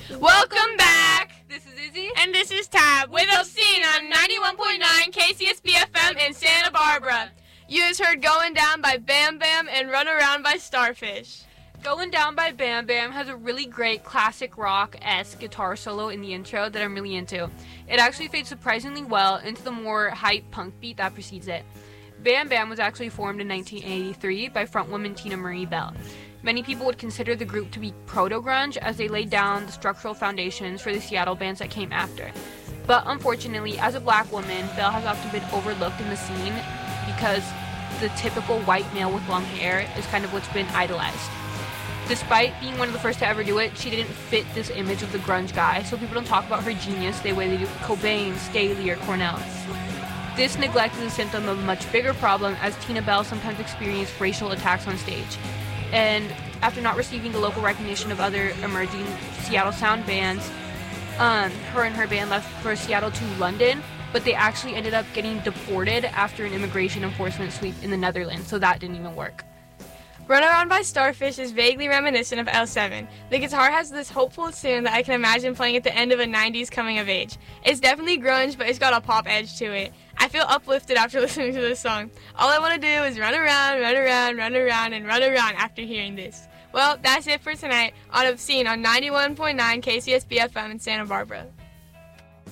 Welcome back! This is Izzy. And this is Tab with Obscene on 91.9 KCSB FM in Santa Barbara. You just heard Going Down by Bam Bam and Run Around by Starfish. Going Down by Bam Bam has a really great classic rock-esque guitar solo in the intro that I'm really into. It actually fades surprisingly well into the more hype punk beat that precedes it. Bam Bam was actually formed in 1983 by frontwoman Tina Marie Bell. Many people would consider the group to be proto-grunge as they laid down the structural foundations for the Seattle bands that came after. But unfortunately, as a black woman, Bell has often been overlooked in the scene because the typical white male with long hair is kind of what's been idolized. Despite being one of the first to ever do it, she didn't fit this image of the grunge guy, so people don't talk about her genius the way they do Cobain, Staley, or Cornell. This neglect is a symptom of a much bigger problem, as Tina Bell sometimes experienced racial attacks on stage. And after not receiving the local recognition of other emerging Seattle sound bands, her and her band left for Seattle to London, but they actually ended up getting deported after an immigration enforcement sweep in the Netherlands, so that didn't even work. Run Around by Starfish is vaguely reminiscent of L7. The guitar has this hopeful tune that I can imagine playing at the end of a 90s coming of age. It's definitely grunge, but it's got a pop edge to it. I feel uplifted after listening to this song. All I want to do is run around, run around, run around, and run around after hearing this. Well, that's it for tonight on Obscene on 91.9 KCSB FM in Santa Barbara.